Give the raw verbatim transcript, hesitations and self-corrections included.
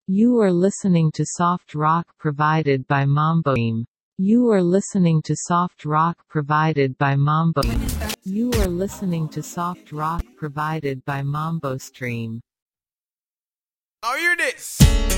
You are listening to soft rock provided by Mambo Stream. You are listening to soft rock provided by Mambo. You are listening to soft rock provided by Mambo Stream. Now hear this.